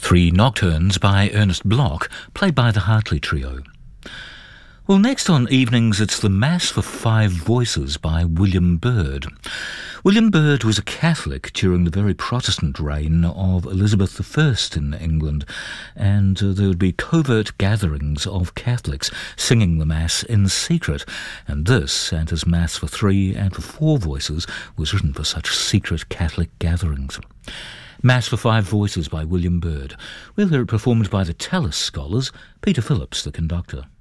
Three nocturnes by Ernest Bloch, played by the Hartley Trio. Well, next on evenings, it's the Mass for Five Voices by William Byrd. William Byrd was a Catholic during the very Protestant reign of Elizabeth I in England, and there would be covert gatherings of Catholics singing the Mass in secret, and this, and his Mass for three and for four voices, was written for such secret Catholic gatherings. Mass for Five Voices by William Byrd. We'll hear it performed by the Tallis Scholars, Peter Phillips, the conductor.